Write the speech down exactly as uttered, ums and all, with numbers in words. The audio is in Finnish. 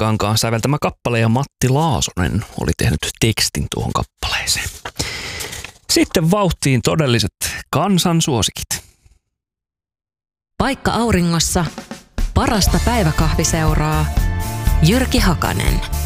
Kankaan säveltämä kappale ja Matti Laasonen oli tehnyt tekstin tuohon kappaleeseen. Sitten vauhtiin todelliset kansansuosikit. Paikka auringossa, parasta päiväkahviseuraa, Jyrki Hakanen.